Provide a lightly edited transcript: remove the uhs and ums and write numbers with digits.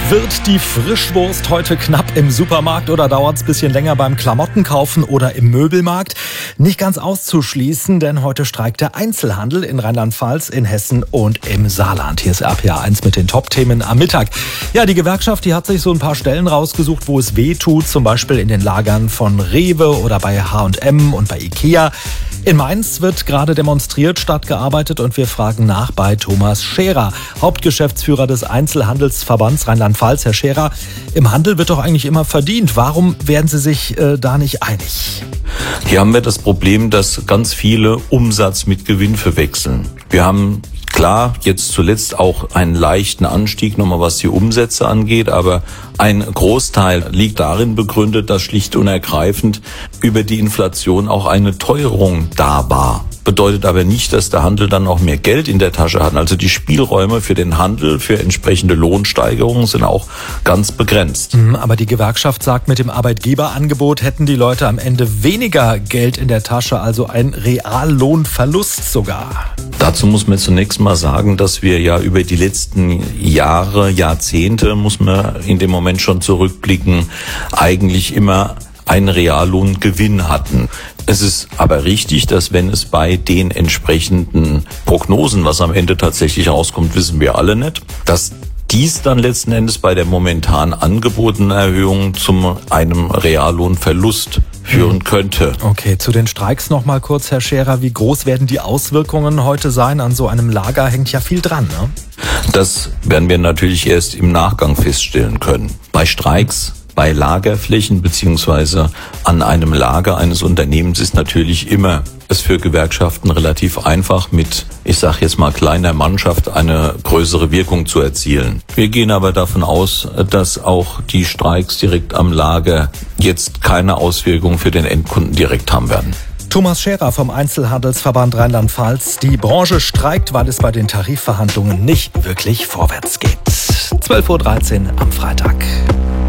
Wird die Frischwurst heute knapp im Supermarkt oder dauert es ein bisschen länger beim Klamottenkaufen oder im Möbelmarkt? Nicht ganz auszuschließen, denn heute streikt der Einzelhandel in Rheinland-Pfalz, in Hessen und im Saarland. Hier ist RPA 1 mit den Top-Themen am Mittag. Ja, die Gewerkschaft, die hat sich so ein paar Stellen rausgesucht, wo es weh tut, zum Beispiel in den Lagern von Rewe oder bei H&M und bei Ikea. In Mainz wird gerade demonstriert statt gearbeitet und wir fragen nach bei Thomas Scherer, Hauptgeschäftsführer des Einzelhandelsverbands Rheinland-Pfalz. Herr Scherer, im Handel wird doch eigentlich immer verdient. Warum werden Sie sich da nicht einig? Hier haben wir das Problem, dass ganz viele Umsatz mit Gewinn verwechseln. Wir haben klar jetzt zuletzt auch einen leichten Anstieg, nochmal was die Umsätze angeht, aber ein Großteil liegt darin begründet, dass schlicht und ergreifend über die Inflation auch eine Teuerung da war. Bedeutet aber nicht, dass der Handel dann auch mehr Geld in der Tasche hat. Also die Spielräume für den Handel, für entsprechende Lohnsteigerungen sind auch ganz begrenzt. Aber die Gewerkschaft sagt, mit dem Arbeitgeberangebot hätten die Leute am Ende weniger Geld in der Tasche, also ein Reallohnverlust sogar. Dazu muss man zunächst mal sagen, dass wir ja über die letzten Jahre, Jahrzehnte, muss man in dem Moment schon zurückblicken, eigentlich immer einen Reallohngewinn hatten. Es ist aber richtig, dass wenn es bei den entsprechenden Prognosen, was am Ende tatsächlich rauskommt, wissen wir alle nicht, dass dies dann letzten Endes bei der momentan angebotenen Erhöhung zu einem Reallohnverlust führen könnte. Okay, zu den Streiks noch mal kurz, Herr Scherer. Wie groß werden die Auswirkungen heute sein? An so einem Lager hängt ja viel dran, ne? Das werden wir natürlich erst im Nachgang feststellen können. Bei Streiks, bei Lagerflächen beziehungsweise an einem Lager eines Unternehmens ist natürlich immer es für Gewerkschaften relativ einfach, mit, ich sage jetzt mal, kleiner Mannschaft eine größere Wirkung zu erzielen. Wir gehen aber davon aus, dass auch die Streiks direkt am Lager jetzt keine Auswirkungen für den Endkunden direkt haben werden. Thomas Scherer vom Einzelhandelsverband Rheinland-Pfalz. Die Branche streikt, weil es bei den Tarifverhandlungen nicht wirklich vorwärts geht. 12:13 Uhr am Freitag.